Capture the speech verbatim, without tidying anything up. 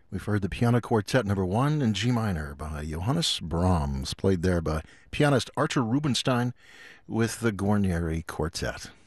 We've heard the Piano Quartet number one in G minor by Johannes Brahms, played there by pianist Archer Rubinstein with the Guarneri Quartet.